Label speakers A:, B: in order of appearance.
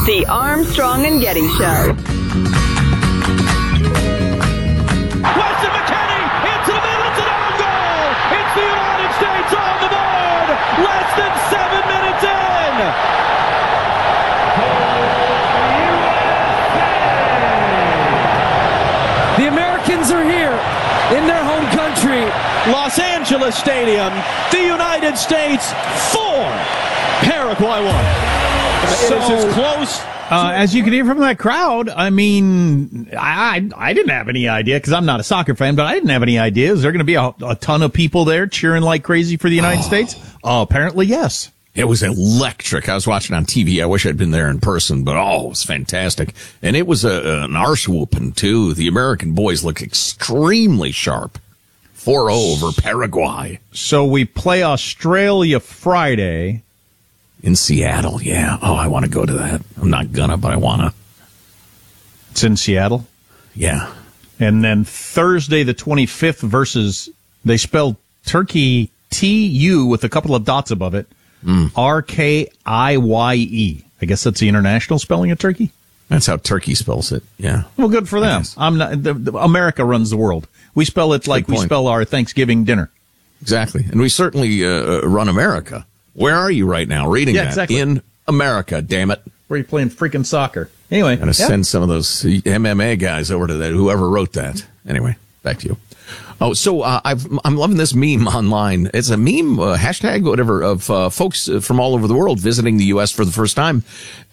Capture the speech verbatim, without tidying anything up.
A: The Armstrong and Getty Show.
B: Weston McKennie into the middle. It's an own goal. It's the United States on the board. Less than seven minutes in.
C: The Americans are here in their home country.
B: Los Angeles Stadium. The United States four. Paraguay one.
C: So,
B: it is as close.
D: Uh, as you can hear from that crowd, I mean, I I, I didn't have any idea because I'm not a soccer fan, but I didn't have any idea. Is there going to be a, a ton of people there cheering like crazy for the United oh. States? Uh, apparently, yes.
E: It was electric. I was watching on T V. I wish I'd been there in person, but oh, it was fantastic. And it was a, an arse whooping, too. The American boys look extremely sharp. four oh over Paraguay.
D: So we play Australia Friday.
E: In Seattle, yeah. Oh, I want to go to that. I'm not gonna, but I want to.
D: It's in Seattle?
E: Yeah.
D: And then Thursday the twenty-fifth versus, they spelled Turkey T U with a couple of dots above it. Mm. R K I Y E. I guess that's the international spelling of Turkey?
E: That's how Turkey spells it, yeah.
D: Well, good for them. I'm not. The, the, America runs the world. We spell it like we spell our Thanksgiving dinner.
E: Exactly. And we certainly uh, run America. Where are you right now reading
D: yeah,
E: that?
D: Exactly.
E: In America, damn it.
D: Where are you playing freaking soccer? Anyway.
E: Going to
D: yeah.
E: send some of those M M A guys over to that, whoever wrote that. Anyway, back to you. Oh, so uh, I've, I'm loving this meme online. It's a meme, uh, hashtag, whatever, of uh, folks from all over the world visiting the U S for the first time.